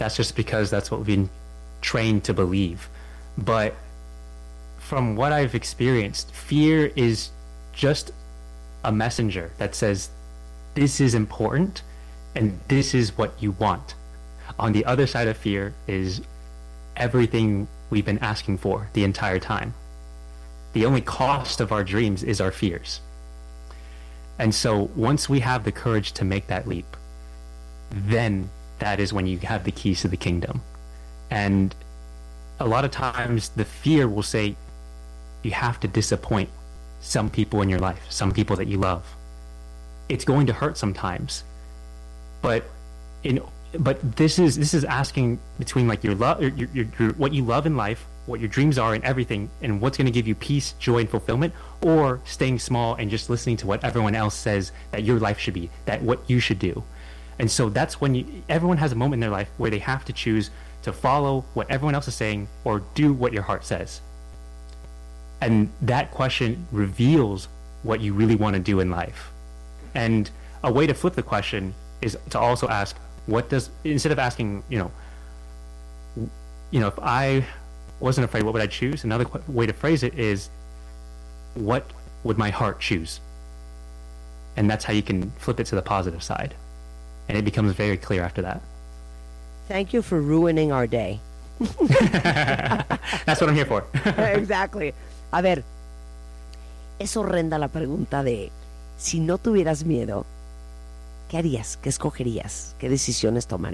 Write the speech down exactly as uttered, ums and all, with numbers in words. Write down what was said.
That's just because that's what we've been trained to believe. But from what I've experienced, fear is just a messenger that says, this is important and this is what you want. On the other side of fear is everything we've been asking for the entire time. The only cost of our dreams is our fears. And so once we have the courage to make that leap, then that is when you have the keys to the kingdom. And a lot of times the fear will say, you have to disappoint some people in your life, some people that you love. It's going to hurt sometimes. But in but this is this is asking between like your love, your, your, your what you love in life, what your dreams are and everything, and what's going to give you peace, joy, and fulfillment, or staying small and just listening to what everyone else says that your life should be, that what you should do. And so that's when you, everyone has a moment in their life where they have to choose to follow what everyone else is saying or do what your heart says. And that question reveals what you really want to do in life. And a way to flip the question is to also ask, what does, instead of asking, you know, you know, if I wasn't afraid, what would I choose? Another qu- way to phrase it is, what would my heart choose? And that's how you can flip it to the positive side. And it becomes very clear after that. Thank you for ruining our day. That's what I'm here for. Exactly. A ver, es horrenda la pregunta de, si no tuvieras miedo, ¿qué harías? ¿Qué escogerías? ¿Qué decisiones tomarías?